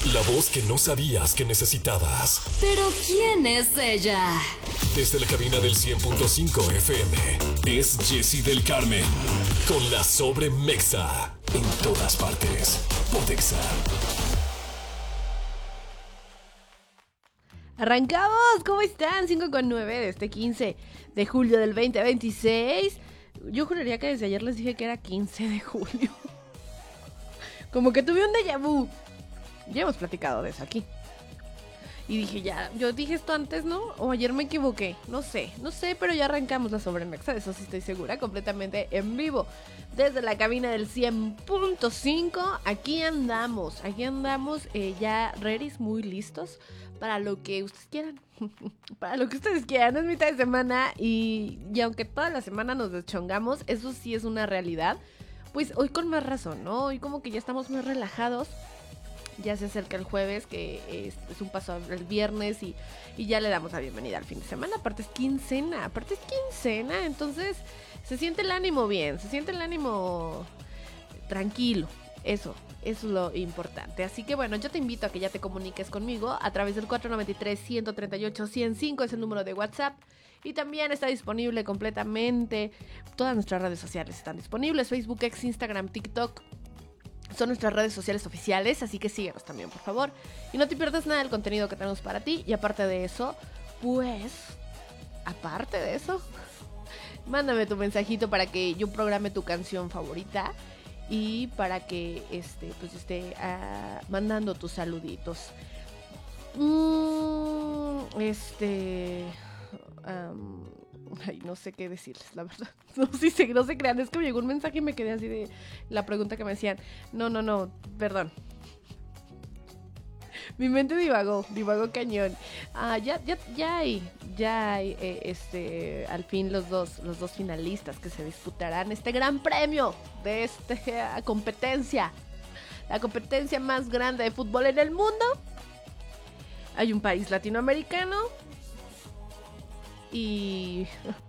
La voz que no sabías que necesitabas. ¿Pero quién es ella? Desde la cabina del 100.5 FM, es Jessy del Carmen. Con la Sobremexa. En todas partes. Pontexa. Arrancamos, ¿cómo están? 5:09 de este 15 de julio del 2026. Yo juraría que desde ayer les dije que era 15 de julio. Como que tuve un déjà vu. Ya hemos platicado de eso aquí. Y dije, ya, yo dije esto antes, ¿no? O ayer me equivoqué, no sé, pero ya arrancamos la Sobremexa, de eso sí estoy segura, completamente en vivo. Desde la cabina del 100.5, aquí andamos, ya ready, muy listos para lo que ustedes quieran. Para lo que ustedes quieran, es mitad de semana y aunque toda la semana nos deschongamos, eso sí es una realidad. Pues hoy con más razón, ¿no? Hoy como que ya estamos más relajados. Ya se acerca el jueves, que es un paso al viernes y ya le damos la bienvenida al fin de semana. Aparte es quincena, entonces se siente el ánimo bien, se siente el ánimo tranquilo, eso es lo importante. Así que bueno, yo te invito a que ya te comuniques conmigo a través del 493-138-105, es el número de WhatsApp. Y también está disponible completamente, todas nuestras redes sociales están disponibles, Facebook, X, Instagram, TikTok. Son nuestras redes sociales oficiales, así que síguenos también, por favor. Y no te pierdas nada del contenido que tenemos para ti. Y aparte de eso, mándame tu mensajito para que yo programe tu canción favorita y para que esté mandando tus saluditos. Ay, no sé qué decirles, la verdad. No se crean, es que me llegó un mensaje y me quedé así de la pregunta que me hacían. No, perdón. Mi mente divagó cañón. Ya hay, al fin los dos finalistas que se disputarán este gran premio de esta competencia. La competencia más grande de fútbol en el mundo. Hay un país latinoamericano. Y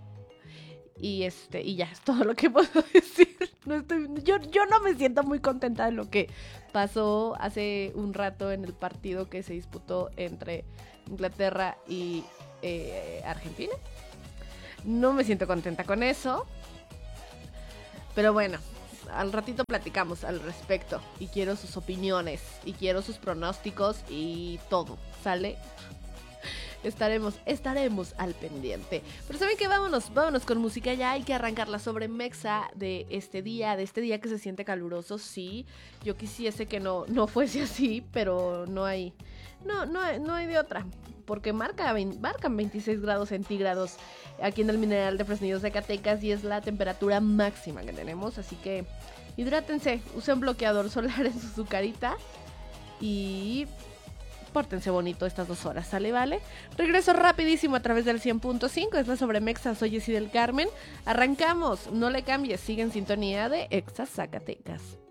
ya es todo lo que puedo decir. Yo no me siento muy contenta de lo que pasó hace un rato en el partido que se disputó entre Inglaterra y Argentina. No me siento contenta con eso. Pero bueno, al ratito platicamos al respecto. Y quiero sus opiniones. Y quiero sus pronósticos y todo. ¿Sale? Estaremos al pendiente. Pero ¿saben qué? Vámonos con música. Ya hay que arrancar la Sobremexa de este día que se siente caluroso. Sí, yo quisiese que no fuese así, pero no hay de otra. Porque marcan 26 grados centígrados aquí en el Mineral de Fresnillo, Zacatecas, y es la temperatura máxima que tenemos. Así que hidrátense, usen bloqueador solar en su carita y pórtense bonito estas 2 horas, ¿sale? ¿Vale? Regreso rapidísimo a través del 100.5, es la Sobremexa, soy Jessy del Carmen. Arrancamos, no le cambies, sigue en sintonía de Exa Zacatecas.